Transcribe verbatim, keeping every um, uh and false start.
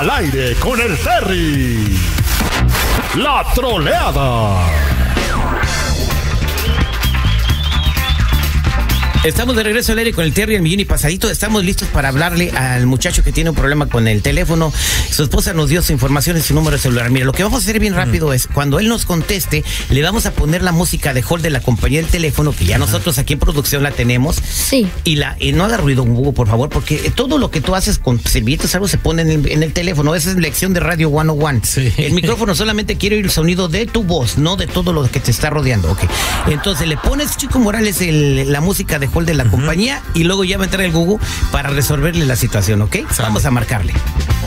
Al aire con el Terry. La troleada. Estamos de regreso al aire con el Terry, el millón y pasadito. Estamos listos para hablarle al muchacho que tiene un problema con el teléfono. Su esposa nos dio su información y su número de celular. Mira, lo que vamos a hacer bien rápido mm. es, cuando él nos conteste, le vamos a poner la música de hold de la compañía del teléfono, que ya Ajá. nosotros aquí en producción la tenemos. Sí. Y, la, y no haga ruido, Hugo, por favor, porque todo lo que tú haces con servilletas, algo se pone en el, en el teléfono. Esa es lección de Radio ciento uno. Sí. El micrófono solamente quiere oír el sonido de tu voz, no de todo lo que te está rodeando. Okay. Entonces le pones, Chico Morales, el, la música de de la uh-huh. compañía, y luego ya va a entrar el Google para resolverle la situación, ¿ok? Sale. Vamos a marcarle.